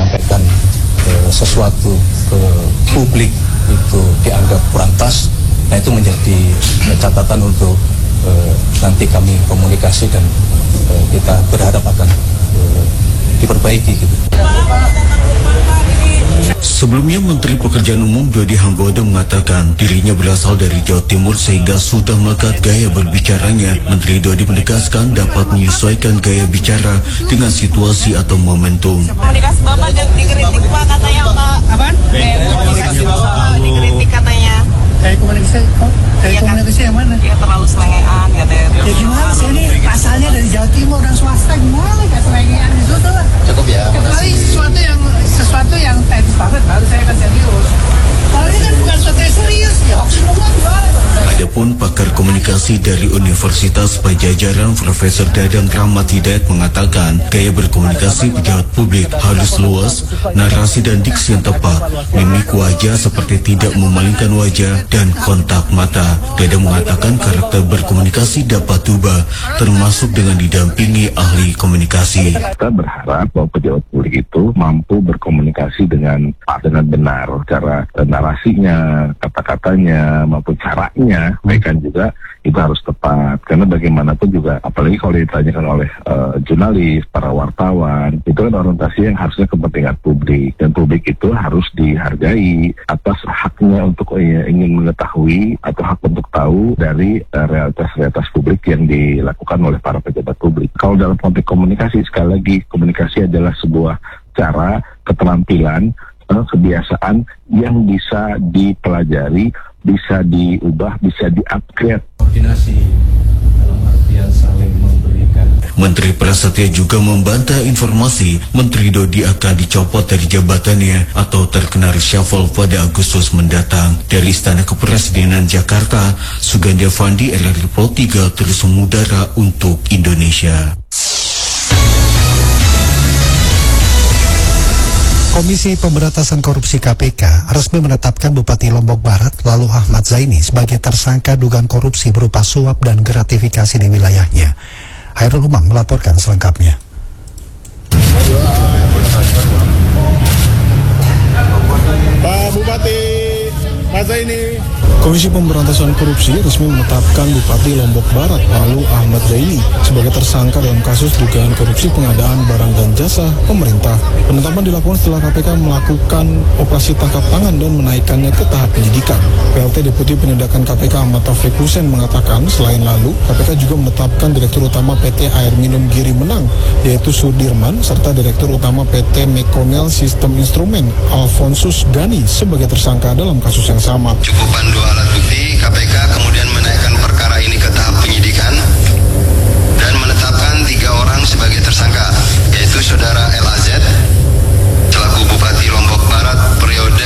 menyampaikan sesuatu ke publik itu dianggap kurang pas. Nah, itu menjadi catatan untuk nanti kami komunikasi dan kita berharap akan diperbaiki gitu. Sebelumnya, Menteri Pekerjaan Umum Dodi Hanggodo mengatakan dirinya berasal dari Jawa Timur sehingga sudah melekat gaya berbicaranya. Menteri Dodi menegaskan dapat menyesuaikan gaya bicara dengan situasi atau momentum. Komunikasi Bapak dikritik Pak katanya Pak. Apaan? Komunikasi Bapak dikritik katanya. Komunikasi yang mana? Ya terlalu selengean katanya. Ya gimana sih, ini pasalnya dari Jawa Timur dan swasta, gimana kayak selengean itu tuh lah. Cukup ya. Kecuali sesuatu yang teknis banget baru saya akan serius. Kalau ini kan bukan sesuatu yang serius, ya semua gimana? Adapun pakar komunikasi dari Universitas Pajajaran Profesor Dadang Rahmat Hidayat mengatakan gaya berkomunikasi pejabat publik harus luas, narasi dan diksi yang tepat, mimik wajah seperti tidak memalingkan wajah dan kontak mata. Dadang mengatakan karakter berkomunikasi dapat ubah, termasuk dengan didampingi ahli komunikasi. Kita berharap bahwa pejabat publik itu mampu berkomunikasi dengan benar, cara narasinya, kata-katanya maupun caranya, bahkan juga itu harus tepat. Karena bagaimanapun juga, apalagi kalau ditanyakan oleh jurnalis, para wartawan, itu kan orientasi yang harusnya kepentingan publik, dan publik itu harus dihargai atas haknya untuk ingin mengetahui atau hak untuk tahu dari realitas-realitas publik yang dilakukan oleh para pejabat publik. Kalau dalam konteks komunikasi, sekali lagi, komunikasi adalah sebuah cara, keterampilan, kebiasaan yang bisa dipelajari, bisa diubah, bisa di-upgrade. Koordinasi dalam artian saling memberikan. Menteri Prasetya juga membantah informasi Menteri Dodi akan dicopot dari jabatannya atau terkena reshuffle pada Agustus mendatang. Dari Istana Kepresidenan Jakarta, Sugandi Avandi, RRI Pro 3 terus mengudara untuk Indonesia. Komisi Pemberantasan Korupsi KPK resmi menetapkan Bupati Lombok Barat lalu Ahmad Zaini sebagai tersangka dugaan korupsi berupa suap dan gratifikasi di wilayahnya. Hairul Umam melaporkan selengkapnya. Pak Bupati, Pak Zaini. Komisi Pemberantasan Korupsi resmi menetapkan Bupati Lombok Barat lalu Ahmad Zaini sebagai tersangka dalam kasus dugaan korupsi pengadaan barang dan jasa pemerintah. Penetapan dilakukan setelah KPK melakukan operasi tangkap tangan dan menaikkannya ke tahap penyidikan. PLT Deputi Penindakan KPK Ahmad Taufik Hussein mengatakan selain lalu, KPK juga menetapkan Direktur Utama PT Air Minum Giri Menang, yaitu Sudirman, serta Direktur Utama PT Mekonel Sistem Instrumen, Alfonsus Gani, sebagai tersangka dalam kasus yang sama. Cukupan dua alat bukti, KPK kemudian menaikkan perkara ini ke tahap penyidikan dan menetapkan 3 orang sebagai tersangka, yaitu Saudara LAZ selaku Bupati Lombok Barat periode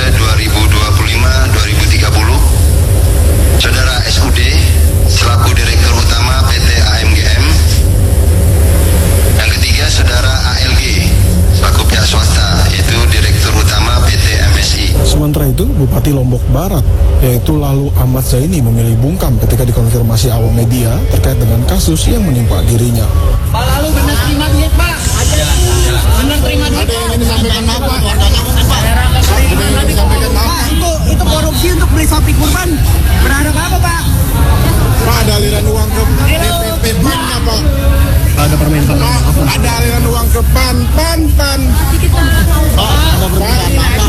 2025-2030, Saudara SUD selaku Direktur Utama PT AMGM, yang ketiga Saudara ALG selaku pihak swasta, yaitu Direktur Utama PT MSI. Sementara itu, Bupati Lombok Barat, yaitu lalu Ahmad Zaini, memilih bungkam ketika dikonfirmasi awak media terkait dengan kasus yang menimpa dirinya. Pak, lalu benar terima duit, Pak? Benar terima duit? Ada yang ingin disampaikan apa? Itu korupsi untuk beli sapi kurban. Berharap apa, Pak? Pak, ada aliran uang ke DPP BIN-nya, Pak. Ada permintaan apa? Ada aliran uang ke PAN. Pak, ada permintaan apa?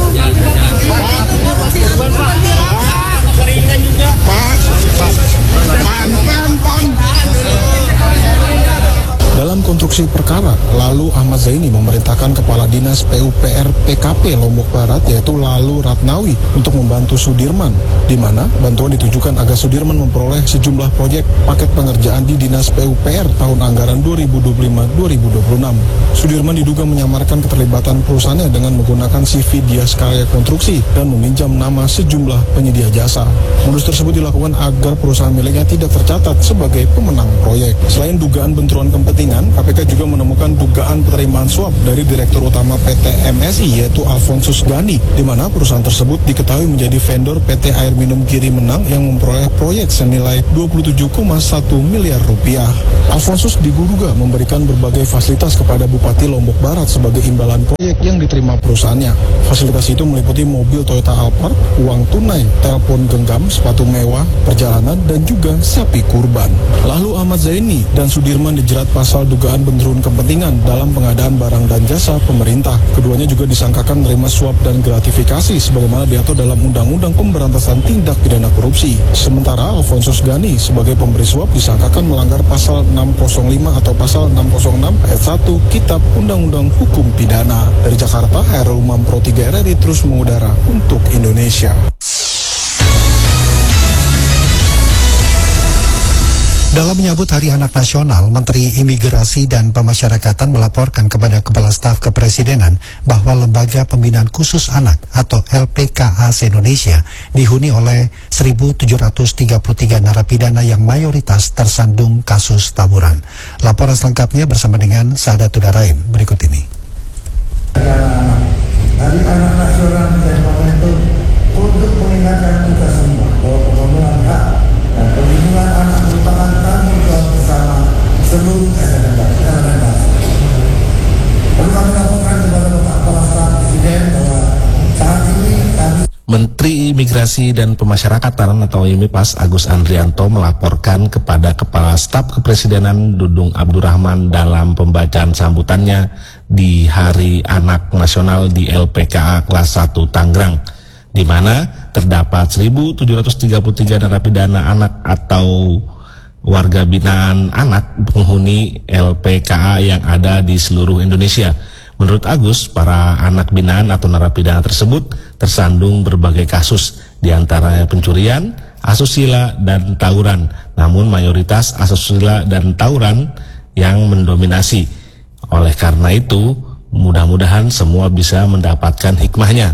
Dalam konstruksi perkara, lalu Ahmad Zaini memerintahkan Kepala Dinas PUPR PKP Lombok Barat, yaitu Lalu Ratnawi, untuk membantu Sudirman, di mana bantuan ditujukan agar Sudirman memperoleh sejumlah proyek paket pengerjaan di Dinas PUPR tahun anggaran 2025-2026. Sudirman diduga menyamarkan keterlibatan perusahaannya dengan menggunakan CV Dias Karya Konstruksi dan meminjam nama sejumlah penyedia jasa. Modus tersebut dilakukan agar perusahaan miliknya tidak tercatat sebagai pemenang proyek. Selain dugaan benturan kepentingan, KPK juga menemukan dugaan penerimaan suap dari Direktur Utama PT MSI yaitu Alfonsus Gani, di mana perusahaan tersebut diketahui menjadi vendor PT Air Minum Giri Menang yang memperoleh proyek senilai 27,1 miliar rupiah. Alfonsus diduga memberikan berbagai fasilitas kepada Bupati Lombok Barat sebagai imbalan proyek yang diterima perusahaannya. Fasilitas itu meliputi mobil Toyota Alphard, uang tunai, telepon genggam, sepatu mewah, perjalanan, dan juga sapi kurban. Lalu Ahmad Zaini dan Sudirman dijerat pasal dugaan benturun kepentingan dalam pengadaan barang dan jasa pemerintah. Keduanya juga disangkakan menerima suap dan gratifikasi sebagaimana diatur dalam Undang-Undang Pemberantasan Tindak Pidana Korupsi. Sementara Alfonsus Gani sebagai pemberi suap disangkakan melanggar pasal 605 atau pasal 606 ayat 1 Kitab Undang-Undang Hukum Pidana. Dari Jakarta, Hairul Umam Pro 3 RRI terus mengudara untuk Indonesia. Dalam menyambut Hari Anak Nasional, Menteri Imigrasi dan Pemasyarakatan melaporkan kepada Kepala Staf Kepresidenan bahwa Lembaga Pembinaan Khusus Anak atau LPKA se-Indonesia dihuni oleh 1.733 narapidana yang mayoritas tersandung kasus taburan. Laporan selengkapnya bersama dengan Saadatul Darain berikut ini. Hari Anak Nasional menjadi momentum untuk mengingatkan kita semua bahwa pemenuhan hak dan perlindungan anak merupakan tanggung jawab bersama seluruh elemen bangsa. Perlu kami laporkan kepada Bapak Kepala Staf Presiden bahwa saat ini kami Menteri Imigrasi dan Pemasyarakatan atau IMIPAS Agus Andrianto melaporkan kepada Kepala Staf Kepresidenan Dudung Abdurrahman dalam pembacaan sambutannya di Hari Anak Nasional di LPKA kelas 1 Tangerang, di mana terdapat 1.733 narapidana anak atau warga binaan anak penghuni LPKA yang ada di seluruh Indonesia. Menurut Agus, para anak binaan atau narapidana tersebut tersandung berbagai kasus, diantaranya pencurian, asusila, dan tawuran. Namun mayoritas asusila dan tawuran yang mendominasi. Oleh karena itu, mudah-mudahan semua bisa mendapatkan hikmahnya.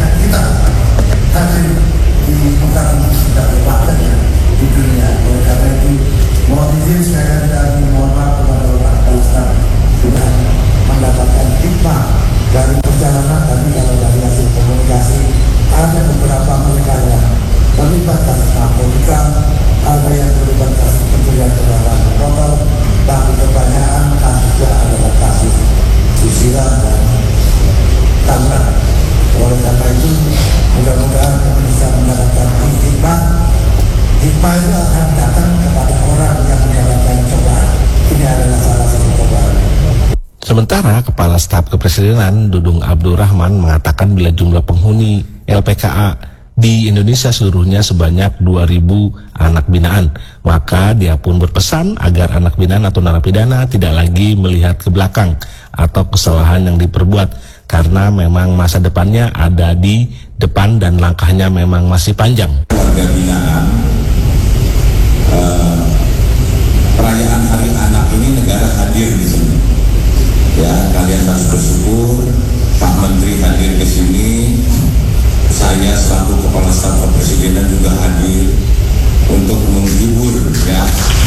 hadir di muka sudah berbakat di dunia. Oleh karena itu, mohon izin saya dan mohon maaf kepada Bapak Kepala Staf sudah mendapatkan hikmah dari perjalanan. Tapi kalau dari hasil komunikasi ada beberapa mereka yang terlibat kasus narkotika, ada yang terlibat kasus pencurian kendaraan bermotor, tapi kebanyakan kasusnya adalah kasus susila dan tawuran. Oleh karena itu, mudah-mudahan kita bisa mendapatkan hikmah. Hikmah itu akan datang kepada orang yang mendapatkan cobaan. Ini adalah salah satu cobaan. Sementara Kepala Staf Kepresidenan Dudung Abdurrahman mengatakan bila jumlah penghuni LPKA di Indonesia seluruhnya sebanyak 2.000 anak binaan, maka dia pun berpesan agar anak binaan atau narapidana tidak lagi melihat ke belakang atau kesalahan yang diperbuat, karena memang masa depannya ada di depan dan langkahnya memang masih panjang. Warga binaan, perayaan Hari Anak ini negara hadir di sini. Ya, kalian harus bersyukur. Pak Menteri hadir ke sini. Saya selaku Kepala Staf Kepresidenan juga hadir untuk menghibur, ya,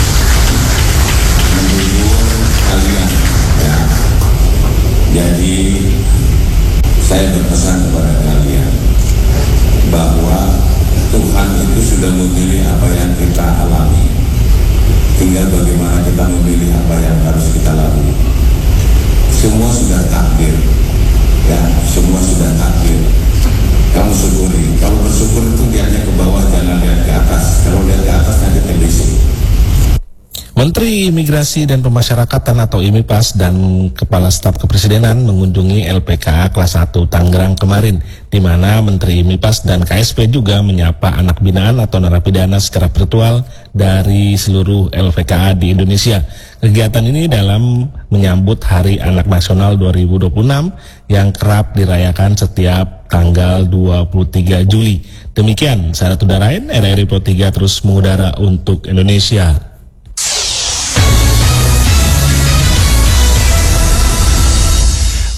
menghibur kalian. Ya. Jadi saya berpesan kepada kalian bahwa Tuhan itu sudah memilih apa yang kita alami. Tinggal bagaimana kita memilih apa yang harus kita lalui. Semua sudah takdir, ya, semua sudah takdir. Kamu syukuri. Kalau bersyukur itu lihatnya ke bawah, jangan lihat ke atas. Kalau lihat ke atas nanti terbisik. Menteri Imigrasi dan Pemasyarakatan atau IMIPAS dan Kepala Staf Kepresidenan mengunjungi LPKA kelas 1 Tangerang kemarin, di mana Menteri IMIPAS dan KSP juga menyapa anak binaan atau narapidana secara virtual dari seluruh LPKA di Indonesia. Kegiatan ini dalam menyambut Hari Anak Nasional 2026 yang kerap dirayakan setiap tanggal 23 Juli. Demikian, saya Saadatul Darain, RRI Pro 3 terus mengudara untuk Indonesia.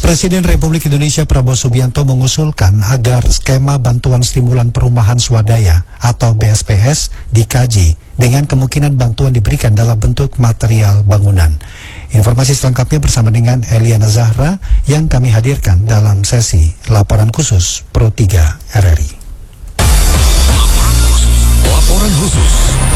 Presiden Republik Indonesia Prabowo Subianto mengusulkan agar skema bantuan stimulan perumahan swadaya atau BSPS dikaji dengan kemungkinan bantuan diberikan dalam bentuk material bangunan. Informasi selengkapnya bersama dengan Eliana Zahra yang kami hadirkan dalam sesi Laporan Khusus Pro 3 RRI. Laporan khusus.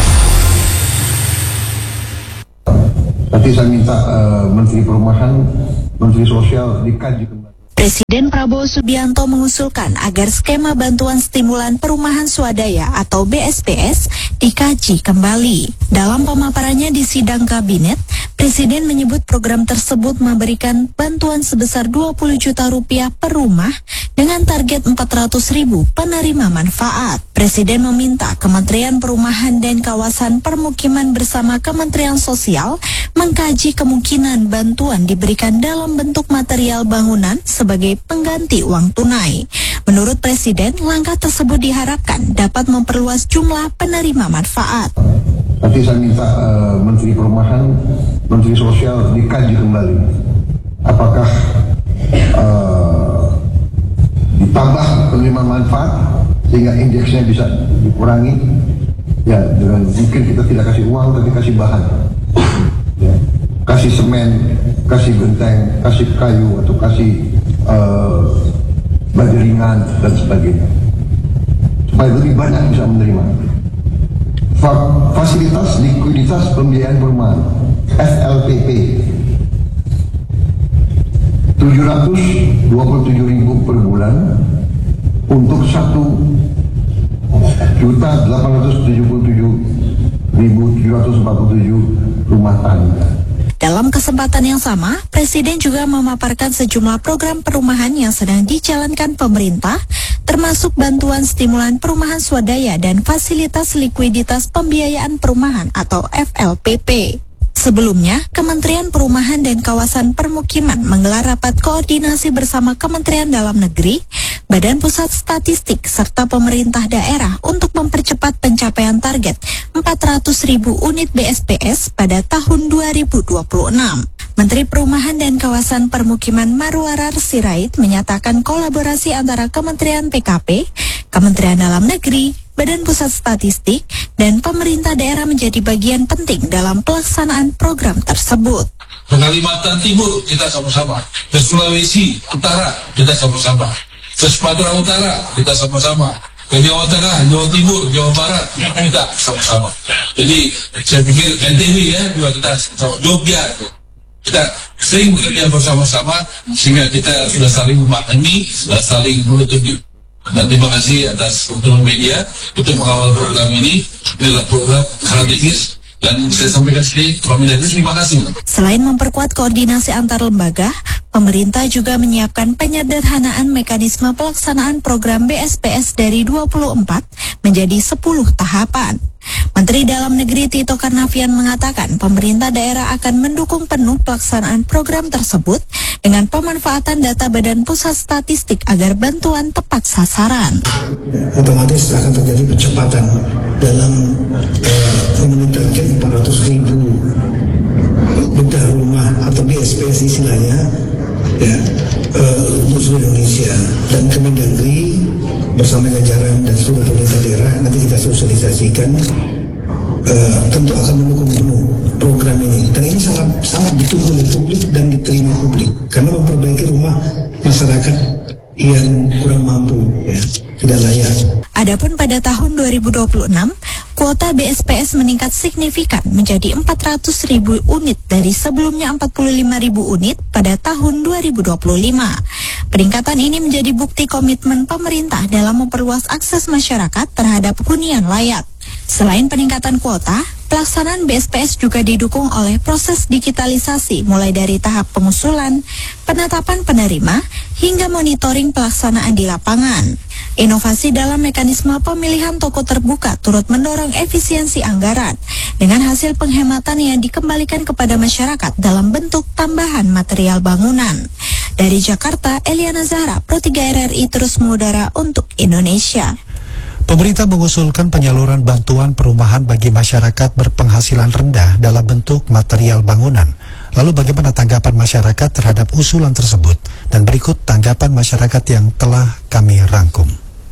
Nanti saya minta Menteri Perumahan, Menteri Sosial dikaji kembali. Presiden Prabowo Subianto mengusulkan agar skema bantuan stimulan perumahan swadaya atau BSPS dikaji kembali. Dalam pemaparannya di sidang kabinet, Presiden menyebut program tersebut memberikan bantuan sebesar 20 juta rupiah per rumah dengan target 400.000 penerima manfaat. Presiden meminta Kementerian Perumahan dan Kawasan Permukiman bersama Kementerian Sosial mengkaji kemungkinan bantuan diberikan dalam bentuk material bangunan sebagai pengganti uang tunai. Menurut Presiden, langkah tersebut diharapkan dapat memperluas jumlah penerima manfaat. Nanti saya minta Menteri Perumahan, Menteri Sosial dikaji kembali. Apakah ditambah penerima manfaat sehingga indeksnya bisa dikurangi? Ya, dengan mungkin kita tidak kasih uang tapi kasih bahan. Ya, kasih semen, kasih genteng, kasih kayu atau kasih baja ringan dan sebagainya supaya lebih banyak bisa menerima. Fasilitas likuiditas pembiayaan perumahan FLPP 727.000 per bulan untuk 1.877.747 rumah tangga. Dalam kesempatan yang sama, Presiden juga memaparkan sejumlah program perumahan yang sedang dijalankan pemerintah, termasuk bantuan stimulan perumahan swadaya dan fasilitas likuiditas pembiayaan perumahan atau FLPP. Sebelumnya, Kementerian Perumahan dan Kawasan Permukiman menggelar rapat koordinasi bersama Kementerian Dalam Negeri, Badan Pusat Statistik, serta pemerintah daerah untuk mempercepat pencapaian target 400.000 unit BSPS pada tahun 2026. Menteri Perumahan dan Kawasan Permukiman Marwarar Sirait menyatakan kolaborasi antara Kementerian PKP, Kementerian Dalam Negeri, Badan Pusat Statistik, dan pemerintah daerah menjadi bagian penting dalam pelaksanaan program tersebut. Ke Kalimantan Timur kita sama-sama, ke Sulawesi Utara kita sama-sama, ke Sumatera Utara kita sama-sama, ke Jawa Tengah, Jawa Timur, Jawa Barat kita sama-sama. Jadi saya pikir NTB ya juga kita sama, Jogja kita sering bekerja bersama-sama sehingga kita sudah saling memahami, sudah saling menutupi. Dan terima kasih atas kebetulan media untuk mengawal program ini. Ini adalah program strategis dan saya sampaikan sendiri kami dari terima kasih. Selain memperkuat koordinasi antar lembaga, pemerintah juga menyiapkan penyederhanaan mekanisme pelaksanaan program BSPS dari 24 menjadi 10 tahapan. Menteri Dalam Negeri Tito Karnavian mengatakan pemerintah daerah akan mendukung penuh pelaksanaan program tersebut dengan pemanfaatan data Badan Pusat Statistik agar bantuan tepat sasaran. Otomatis akan terjadi percepatan dalam memenuhi 400.000 bedah rumah atau BSPS istilahnya ya, untuk seluruh Indonesia, dan Kemendagri bersama jajaran dan seluruh pemerintah daerah nanti kita sosialisasikan, tentu akan mendukung penuh program ini, dan ini sangat ditunggu oleh publik dan diterima publik karena memperbaiki rumah masyarakat yang kurang mampu ya, tidak layak. Adapun pada tahun 2026, kuota BSPS meningkat signifikan menjadi 400.000 unit dari sebelumnya 45.000 unit pada tahun 2025. Peningkatan ini menjadi bukti komitmen pemerintah dalam memperluas akses masyarakat terhadap hunian layak. Selain peningkatan kuota, pelaksanaan BSPS juga didukung oleh proses digitalisasi mulai dari tahap pengusulan, penetapan penerima, hingga monitoring pelaksanaan di lapangan. Inovasi dalam mekanisme pemilihan toko terbuka turut mendorong efisiensi anggaran dengan hasil penghematan yang dikembalikan kepada masyarakat dalam bentuk tambahan material bangunan. Dari Jakarta, Eliana Zahra, Pro 3 RRI terus mengudara untuk Indonesia. Pemerintah mengusulkan penyaluran bantuan perumahan bagi masyarakat berpenghasilan rendah dalam bentuk material bangunan. Lalu bagaimana tanggapan masyarakat terhadap usulan tersebut? Dan berikut tanggapan masyarakat yang telah kami rangkum.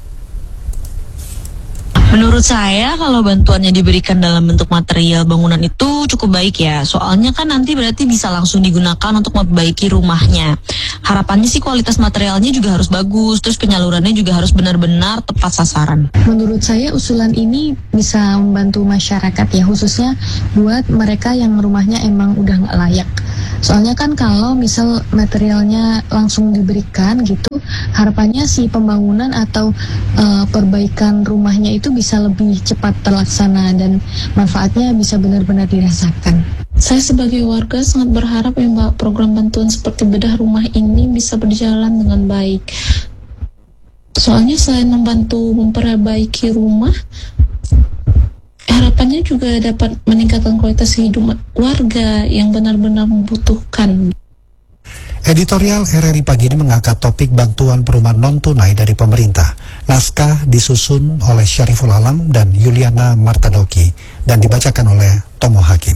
Menurut saya kalau bantuannya diberikan dalam bentuk material bangunan itu cukup baik ya. Soalnya kan nanti berarti bisa langsung digunakan untuk memperbaiki rumahnya. Harapannya sih kualitas materialnya juga harus bagus, terus penyalurannya juga harus benar-benar tepat sasaran. Menurut saya usulan ini bisa membantu masyarakat ya, khususnya buat mereka yang rumahnya emang udah nggak layak. Soalnya kan kalau misal materialnya langsung diberikan gitu, harapannya si pembangunan atau perbaikan rumahnya itu bisa lebih cepat terlaksana dan manfaatnya bisa benar-benar dirasakan. Saya sebagai warga sangat berharap ya Mbak, program bantuan seperti bedah rumah ini bisa berjalan dengan baik. Soalnya selain membantu memperbaiki rumah, harapannya juga dapat meningkatkan kualitas hidup warga yang benar-benar membutuhkan. Editorial RRI Pagi ini mengangkat topik bantuan perumahan non-tunai dari pemerintah. Naskah disusun oleh Syariful Alam dan Yuliana Martadoki dan dibacakan oleh Tomo Hakim.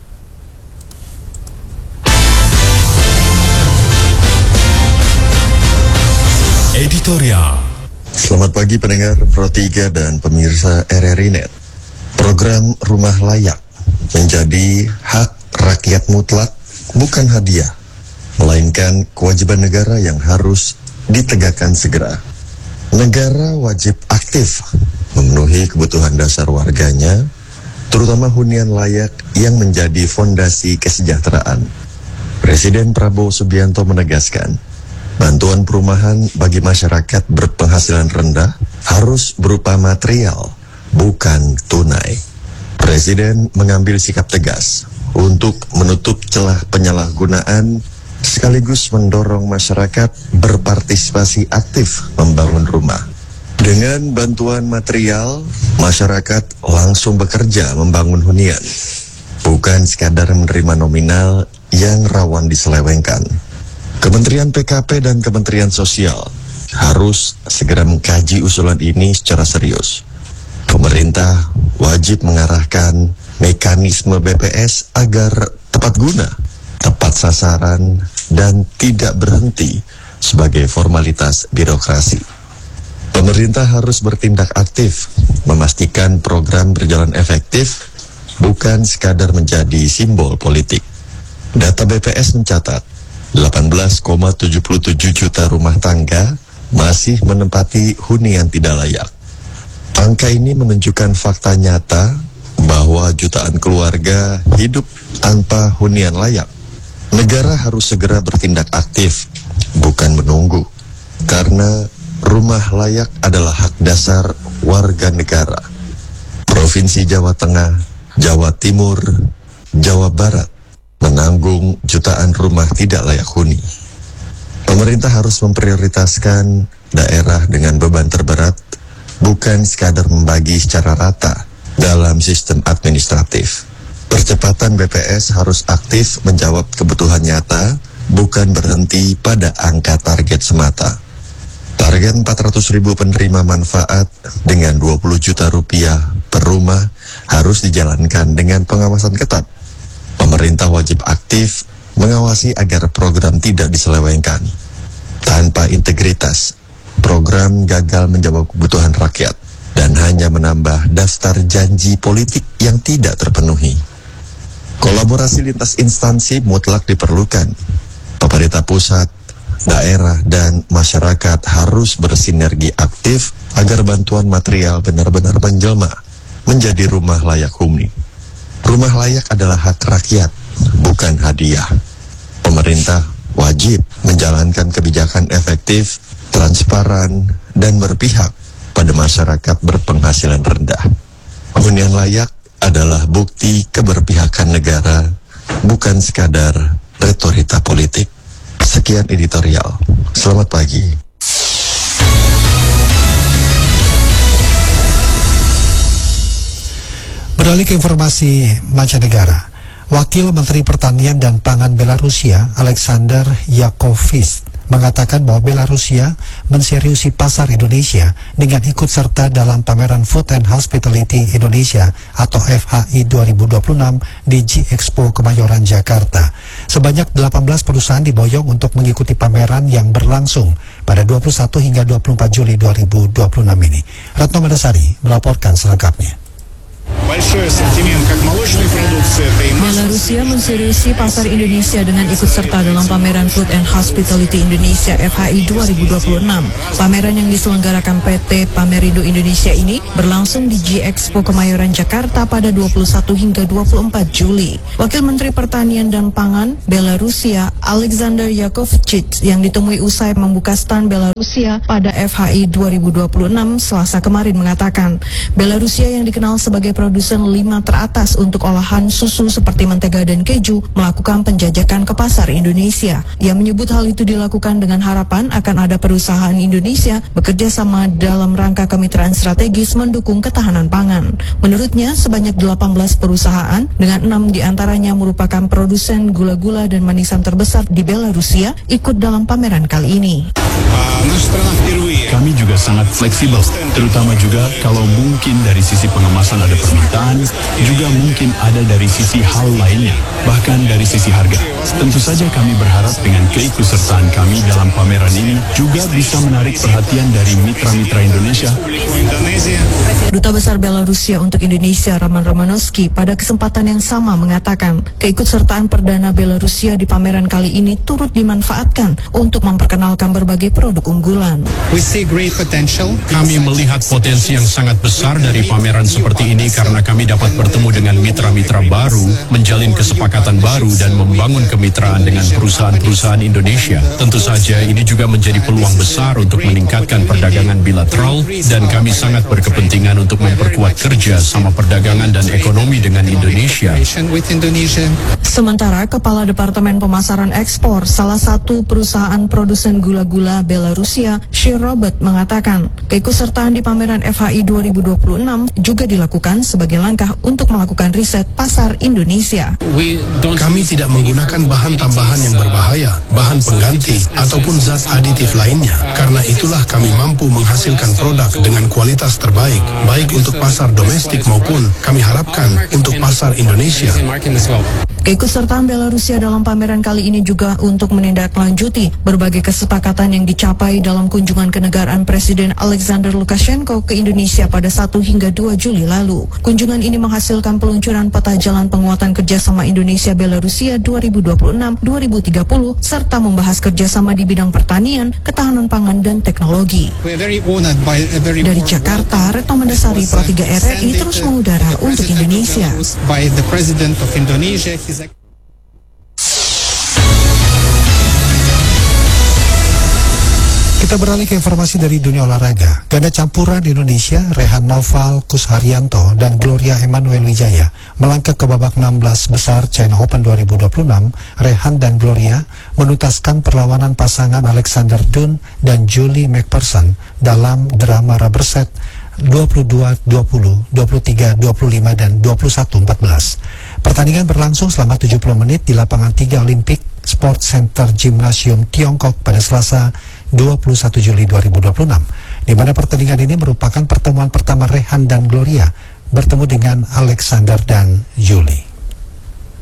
Editorial. Selamat pagi pendengar Pro 3 dan pemirsa RRI Net. Program Rumah Layak menjadi hak rakyat mutlak, bukan hadiah, melainkan kewajiban negara yang harus ditegakkan segera. Negara wajib aktif memenuhi kebutuhan dasar warganya, terutama hunian layak yang menjadi fondasi kesejahteraan. Presiden Prabowo Subianto menegaskan, bantuan perumahan bagi masyarakat berpenghasilan rendah harus berupa material, bukan tunai. Presiden mengambil sikap tegas untuk menutup celah penyalahgunaan sekaligus mendorong masyarakat berpartisipasi aktif membangun rumah. Dengan bantuan material, masyarakat langsung bekerja membangun hunian, bukan sekadar menerima nominal yang rawan diselewengkan. Kementerian PKP dan Kementerian Sosial harus segera mengkaji usulan ini secara serius. Pemerintah wajib mengarahkan mekanisme BPS agar tepat guna, tepat sasaran, dan tidak berhenti sebagai formalitas birokrasi. Pemerintah harus bertindak aktif, memastikan program berjalan efektif, bukan sekadar menjadi simbol politik. Data BPS mencatat, 18,77 juta rumah tangga masih menempati hunian tidak layak. Angka ini menunjukkan fakta nyata bahwa jutaan keluarga hidup tanpa hunian layak. Negara harus segera bertindak aktif, bukan menunggu, karena rumah layak adalah hak dasar warga negara. Provinsi Jawa Tengah, Jawa Timur, Jawa Barat menanggung jutaan rumah tidak layak huni. Pemerintah harus memprioritaskan daerah dengan beban terberat, bukan sekadar membagi secara rata dalam sistem administratif. Percepatan BPS harus aktif menjawab kebutuhan nyata, bukan berhenti pada angka target semata. Target 400.000 penerima manfaat dengan 20 juta rupiah per rumah harus dijalankan dengan pengawasan ketat. Pemerintah wajib aktif mengawasi agar program tidak diselewengkan. Tanpa integritas, program gagal menjawab kebutuhan rakyat dan hanya menambah daftar janji politik yang tidak terpenuhi. Kolaborasi lintas instansi mutlak diperlukan. Pemerintah pusat, daerah, dan masyarakat harus bersinergi aktif agar bantuan material benar-benar menjelma menjadi rumah layak huni. Rumah layak adalah hak rakyat, bukan hadiah. Pemerintah wajib menjalankan kebijakan efektif, transparan, dan berpihak pada masyarakat berpenghasilan rendah. Hunian layak adalah bukti keberpihakan negara, bukan sekadar retorika politik. Sekian editorial. Selamat pagi. Beralih ke informasi mancanegara. Wakil Menteri Pertanian dan Pangan Belarusia, Alexander Yakovich, mengatakan bahwa Belarusia menseriusi pasar Indonesia dengan ikut serta dalam pameran Food and Hospitality Indonesia atau FHI 2026 di G-Expo Kemayoran, Jakarta. Sebanyak 18 perusahaan diboyong untuk mengikuti pameran yang berlangsung pada 21 hingga 24 Juli 2026 ini. Retno Madasari melaporkan selengkapnya. Belarusia menseriusi pasar Indonesia dengan ikut serta dalam pameran Food and Hospitality Indonesia FHI 2026. Pameran yang diselenggarakan PT Pamerindo Indonesia ini berlangsung di G-Expo Kemayoran, Jakarta pada 21 hingga 24 Juli. Wakil Menteri Pertanian dan Pangan Belarusia Alexander Yakovčić yang ditemui usai membuka stand Belarusia pada FHI 2026 Selasa kemarin mengatakan, Belarusia yang dikenal sebagai produsen 5 teratas untuk olahan susu seperti mentega dan keju melakukan penjajakan ke pasar Indonesia. Ia menyebut hal itu dilakukan dengan harapan akan ada perusahaan Indonesia bekerja sama dalam rangka kemitraan strategis mendukung ketahanan pangan. Menurutnya, sebanyak 18 perusahaan dengan 6 diantaranya merupakan produsen gula-gula dan manisan terbesar di Belarusia ikut dalam pameran kali ini. Kami juga sangat fleksibel, terutama juga kalau mungkin dari sisi pengemasan ada permintaan, juga mungkin ada dari sisi hal lainnya, bahkan dari sisi harga. Tentu saja kami berharap dengan keikutsertaan kami dalam pameran ini juga bisa menarik perhatian dari mitra-mitra Indonesia. Duta Besar Belarusia untuk Indonesia Roman Romanowski pada kesempatan yang sama mengatakan keikutsertaan perdana Belarusia di pameran kali ini turut dimanfaatkan untuk memperkenalkan berbagai produk unggulan. Kami melihat potensi yang sangat besar dari pameran seperti ini karena kami dapat bertemu dengan mitra-mitra baru, menjalin kesepakatan baru dan membangun kemitraan dengan perusahaan-perusahaan Indonesia. Tentu saja ini juga menjadi peluang besar untuk meningkatkan perdagangan bilateral dan kami sangat berkepentingan untuk memperkuat kerja sama perdagangan dan ekonomi dengan Indonesia. Sementara Kepala Departemen Pemasaran Ekspor salah satu perusahaan produsen gula-gula Belarusia, Shir Robert, mengatakan keikutsertaan di pameran FHI 2026 juga dilakukan sebagai langkah untuk melakukan riset pasar Indonesia. Kami tidak menggunakan bahan tambahan yang berbahaya, bahan pengganti, ataupun zat aditif lainnya. Karena itulah kami mampu menghasilkan produk dengan kualitas terbaik, baik untuk pasar domestik maupun kami harapkan untuk pasar Indonesia. Keikutsertaan Belarusia dalam pameran kali ini juga untuk menindaklanjuti berbagai kesepakatan yang dicapai dalam kunjungan kenegaraan Presiden Alexander Lukashenko ke Indonesia pada 1 hingga 2 Juli lalu. Kunjungan ini menghasilkan peluncuran peta jalan penguatan kerjasama Indonesia-Belarusia 2026-2030 serta membahas kerjasama di bidang pertanian, ketahanan pangan, dan teknologi. Dari Jakarta, Retno Madasari, Pro 3 RRI terus mengudara untuk Indonesia. Kita beralih ke informasi dari dunia olahraga. Ganda campuran Indonesia, Rehan Naufal Kusharyanto dan Gloria Emmanuel Wijaya melangkah ke babak 16 besar China Open 2026. Rehan dan Gloria menuntaskan perlawanan pasangan Alexander Dun dan Julie McPherson dalam drama rubber set 22-20, 23-25, dan 21-14. Pertandingan berlangsung selama 70 menit di lapangan 3 Olympic Sports Center Gymnasium Tiongkok pada Selasa 21 Juli 2026, di mana pertandingan ini merupakan pertemuan pertama Rehan dan Gloria bertemu dengan Alexander dan Julie.